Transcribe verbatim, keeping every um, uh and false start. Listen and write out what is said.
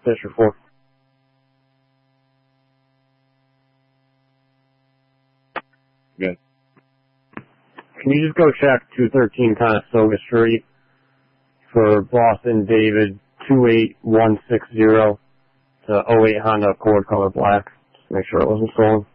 Fisher four. Good. Can you just go check two thirteen Conestoga Street for Boston David two eight one six zero to oh eight Honda Accord color black? Just make sure it wasn't stolen.